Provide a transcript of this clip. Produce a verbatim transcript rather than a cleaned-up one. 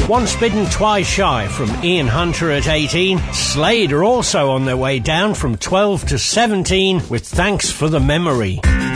Once Bidden, Twice Shy from Ian Hunter at eighteen. Slade are also on their way down from twelve to seventeen with Thanks for the Memory.